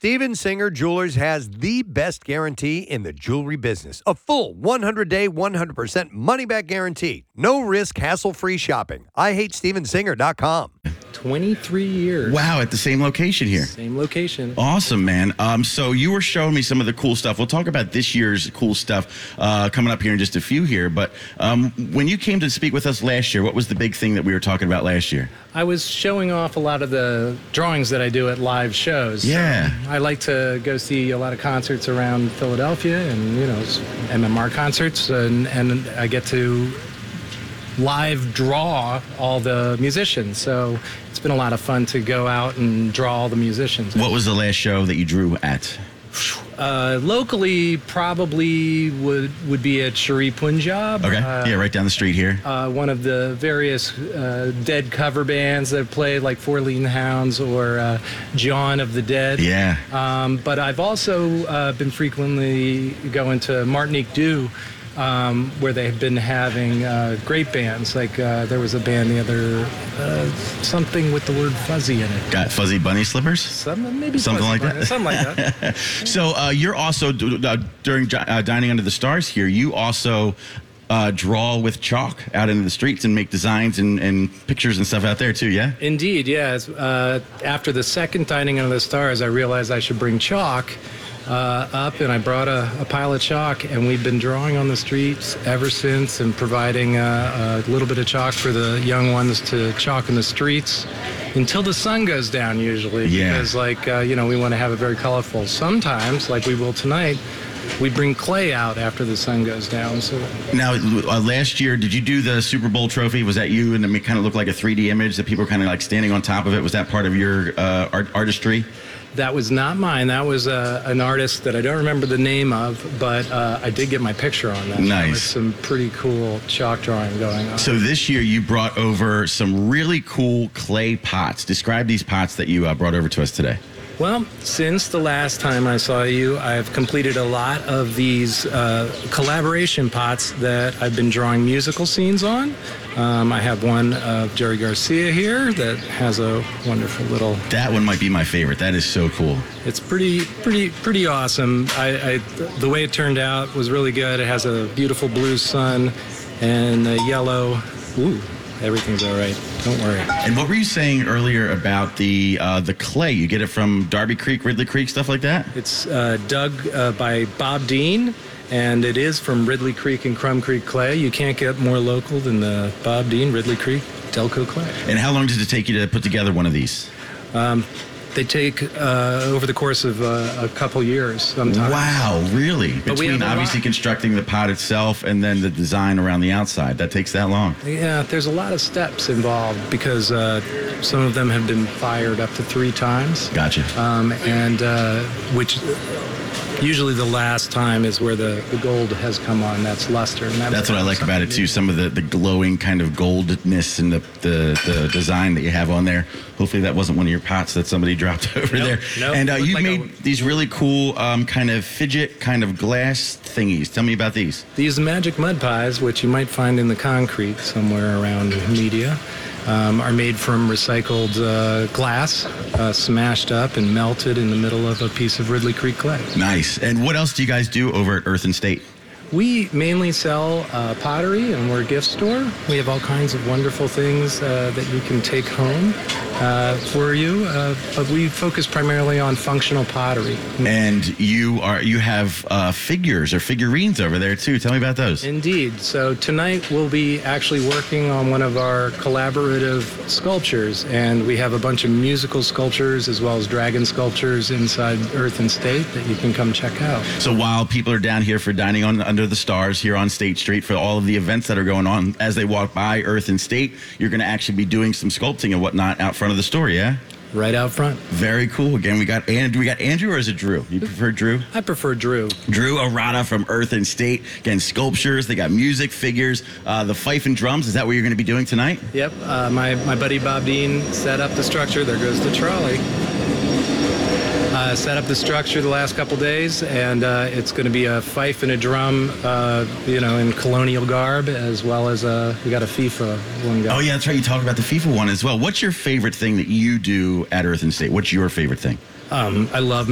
Steven Singer Jewelers has the best guarantee in the jewelry business. A full 100-day, 100% money-back guarantee. No risk, hassle-free shopping. IHateStevenSinger.com. 23 years. Wow, at the same location here. Same location. Awesome, man. So you were showing me some of the cool stuff. We'll talk about this year's cool stuff coming up here in just a few here. But when you came to speak with us last year, what was the big thing that we were talking about last year? I was showing off a lot of the drawings that I do at live shows. Yeah. I like to go see a lot of concerts around Philadelphia and, MMR concerts, and I get to live draw all the musicians. So it's been a lot of fun to go out and draw all the musicians. What was the last show that you drew at? Locally, probably would be at Cherie Punjab. Okay. Yeah, right down the street here. One of the various Dead cover bands that have played, like Four Lean Hounds or John of the Dead. Yeah. But I've also been frequently going to Martinique Du, where they've been having great bands. Like there was a band the other, something with the word fuzzy in it. Got Fuzzy Bunny Slippers? Maybe something like bunny, that. Something like that. So you're also, during Dining Under the Stars here, you also draw with chalk out into the streets and make designs and pictures and stuff out there too, yeah? Indeed, yes. After the second Dining Under the Stars, I realized I should bring chalk up, and I brought a pile of chalk, and we've been drawing on the streets ever since and providing a little bit of chalk for the young ones to chalk in the streets until the sun goes down usually. Yeah. Because we want to have it very colorful. Sometimes, like we will tonight, we bring clay out after the sun goes down. So now, last year, did you do the Super Bowl trophy? Was that you? And it kind of looked like a 3D image that people were kind of like standing on top of it. Was that part of your artistry? That was not mine. That was an artist that I don't remember the name of, but I did get my picture on that. Nice. There was some pretty cool chalk drawing going on. So this year you brought over some really cool clay pots. Describe these pots that you brought over to us today. Well, since the last time I saw you, I've completed a lot of these collaboration pots that I've been drawing musical scenes on. I have one of Jerry Garcia here that has a wonderful little... That one might be my favorite. That is so cool. It's pretty awesome. The way it turned out was really good. It has a beautiful blue sun and a yellow... Ooh, everything's all right. Don't worry. And what were you saying earlier about the clay? You get it from Darby Creek, Ridley Creek, stuff like that? It's dug by Bob Dean, and it is from Ridley Creek and Crum Creek clay. You can't get more local than the Bob Dean, Ridley Creek, Delco clay. And how long does it take you to put together one of these? They take over the course of a couple years sometimes. Wow, really? But Between obviously constructing the pot itself and then the design around the outside. That takes that long? Yeah, there's a lot of steps involved because some of them have been fired up to 3 times. Gotcha. Which usually the last time is where the gold has come on. That's luster. And that's what I like about it too. Some of the glowing kind of goldness and the design that you have on there. Hopefully that wasn't one of your pots that somebody dropped over there. Nope. And you made these really cool kind of fidget kind of glass thingies. Tell me about these. These magic mud pies, which you might find in the concrete somewhere around media, are made from recycled glass, smashed up and melted in the middle of a piece of Ridley Creek clay. Nice. And what else do you guys do over at Earth and State? We mainly sell pottery, and we're a gift store. We have all kinds of wonderful things that you can take home for you, but we focus primarily on functional pottery. And you have figures or figurines over there too. Tell me about those. Indeed. So tonight we'll be actually working on one of our collaborative sculptures, and we have a bunch of musical sculptures as well as dragon sculptures inside Earth and State that you can come check out. So while people are down here for Dining Under the Stars here on State Street, for all of the events that are going on as they walk by Earth and State, you're going to actually be doing some sculpting and whatnot out front of the store, yeah? Right out front. Very cool. Again, we got Andrew, or is it Drew? You prefer Drew? I prefer Drew. Drew Arata from Earth and State. Again, sculptures. They got music, figures, the fife and drums. Is that what you're going to be doing tonight? Yep. My buddy Bob Dean set up the structure. There goes the trolley. Set up the structure the last couple days, and it's going to be a fife and a drum, in colonial garb, as well as we got a FIFA one guy. Oh yeah, that's right. You talked about the FIFA one as well. What's your favorite thing that you do at Earth and State? What's your favorite thing? I love